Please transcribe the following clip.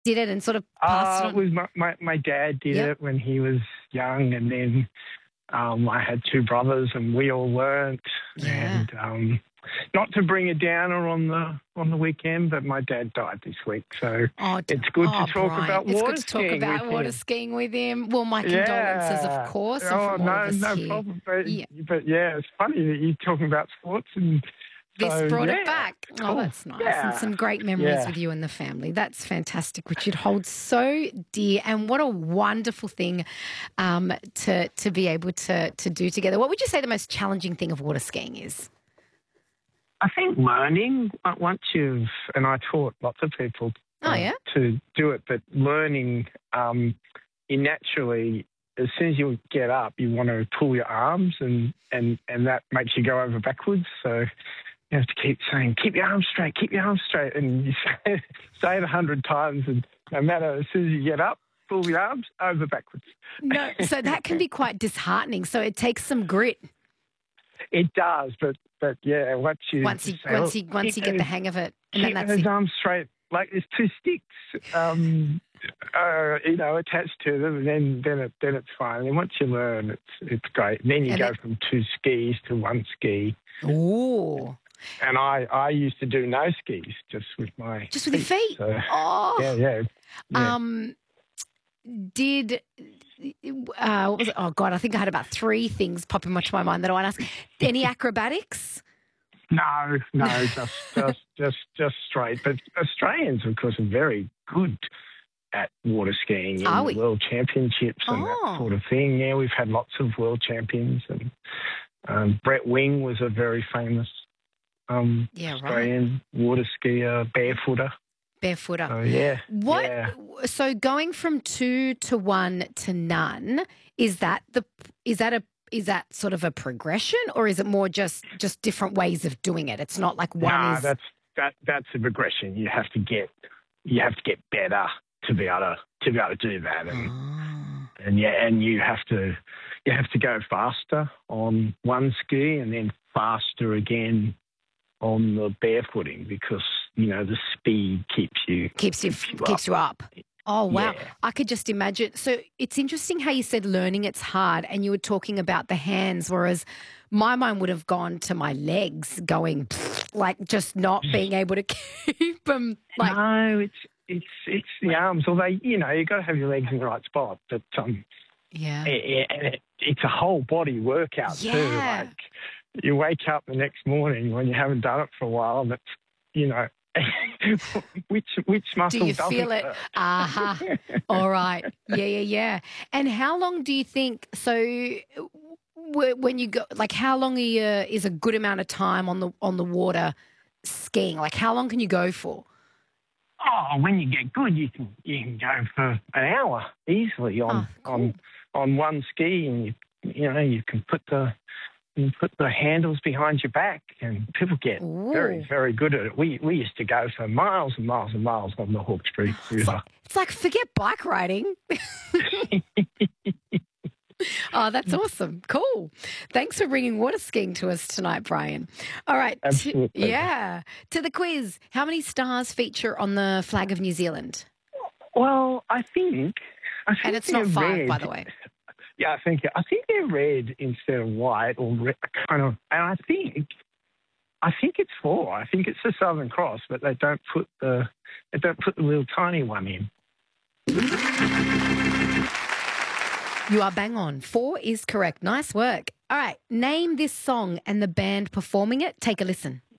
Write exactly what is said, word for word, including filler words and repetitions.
did it and sort of passed it Uh, it on? was my, my, my dad did Yep. it when he was young, and then um, I had two brothers, and we all learnt. Yeah. And um, not to bring a downer on the on the weekend, but my dad died this week, so Oh, d it's good oh, to talk Brian, about it's good water to talk skiing with about water him. skiing with him. Well, my condolences, of Yeah. course, and Oh, from all of no, us no here. problem. But, Yeah. but yeah, it's funny that you're talking about sports, and This so brought it yeah, back. Oh, cool. that's nice. And Yeah, some great memories yeah. with you and the family. That's fantastic, which you'd hold so dear. And what a wonderful thing um, to to be able to to do together. What would you say the most challenging thing of water skiing is? I think learning uh, once you've, and I taught lots of people Oh, uh, yeah? to do it, but learning, um, you naturally, as soon as you get up, you want to pull your arms, and, and, and that makes you go over backwards. So you have to keep saying, keep your arms straight, keep your arms straight. And you say, say it a hundred times, and no matter, as soon as you get up, pull your arms over backwards. No, so that can be quite disheartening. So it takes some grit It does, but but yeah, once you once you say, once "Look, you once keep you get the those, hang of it, and then keep that's those it. arms straight, like there's two sticks, um, uh, you know, attached to them, and then then it then it's fine. And once you learn, it's it's great. And then you And go then, from two skis to one ski. ooh, And I I used to do no skis just with my just with your feet. feet. So yeah, Oh, yeah, yeah. um, did uh, what was it? Oh God, I think I had about three things pop into my mind that I want to ask. Any acrobatics? No, no, just just just just straight. But Australians, of course, are very good at water skiing Are in the we? world championships and that Oh, sort of thing. Yeah, we've had lots of world champions, and um, Brett Wing was a very famous um, yeah, right. Australian water skier, barefooter. Barefooter. So yeah, What? yeah. So going from two to one to none, is that the is that a is that sort of a progression, or is it more just just different ways of doing it? It's not like one No, is. that's that that's a regression. You have to get you have to get better to be able to to be able to do that, and Oh. and yeah, and you have to you have to go faster on one ski, and then faster again on the barefooting, because you know the speed keeps you keeps you keeps you up. keeps you up. Oh wow. Yeah. I could just imagine. So it's interesting how you said learning it's hard and you were talking about the hands, whereas my mind would have gone to my legs going like just not being able to keep them like No, it's it's it's the arms. Although you know you got to have your legs in the right spot, but um, yeah. it, it, it's a whole body workout too. Yeah. Like you wake up the next morning when you haven't done it for a while, and it's you know which which Do muscle you doesn't feel it? hurt? Aha. All right. Yeah, yeah, yeah. And how long do you think so w- when you go like how long are you, is a good amount of time on the on the water skiing? Like how long can you go for? Oh, when you get good, you can you can go for an hour easily Oh, on cool. on on one ski, and you you know you can put the you can put the handles behind your back, and people get very Ooh. very good at it. We we used to go for miles and miles and miles on the Hawkesbury It's like River. it's like forget bike riding. Oh, that's awesome. Cool. Thanks for bringing water skiing to us tonight, Brian. All right. t- Absolutely. yeah. To the quiz. How many stars feature on the flag of New Zealand? Well, I think I think And it's they're not five, red. by the way. Yeah, I think I think they're red instead of white, or red, kind of. And I think I think it's four. I think it's the Southern Cross, but they don't put the they don't put the little tiny one in. You are bang on. Four is correct. Nice work. All right. Name this song and the band performing it. Take a listen.